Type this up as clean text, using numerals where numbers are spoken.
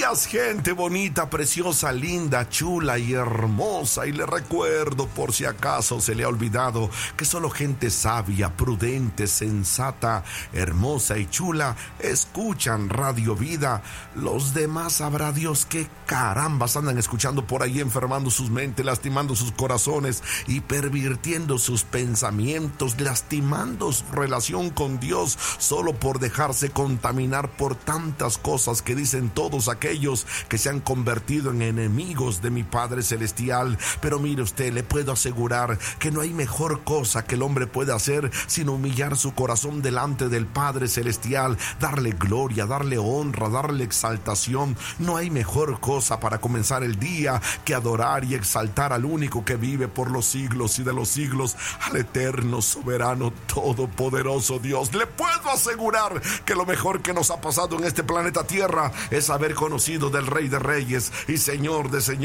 Gente bonita, preciosa, linda, chula y hermosa. Y le recuerdo, por si acaso se le ha olvidado, que solo gente sabia, prudente, sensata, hermosa y chula escuchan Radio Vida. Los demás sabrá Dios qué carambas andan escuchando por ahí, enfermando sus mentes, lastimando sus corazones y pervirtiendo sus pensamientos, lastimando su relación con Dios, solo por dejarse contaminar por tantas cosas que dicen todos aquellos que se han convertido en enemigos de mi Padre Celestial. Pero mire usted, le puedo asegurar que no hay mejor cosa que el hombre pueda hacer sino humillar su corazón delante del Padre Celestial, darle gloria, darle honra, darle exaltación. No hay mejor cosa para comenzar el día que adorar y exaltar al único que vive por los siglos y de los siglos, al eterno, soberano, todopoderoso Dios. Le puedo asegurar que lo mejor que nos ha pasado en este planeta Tierra es haber conocido del Rey de Reyes y Señor de Señores.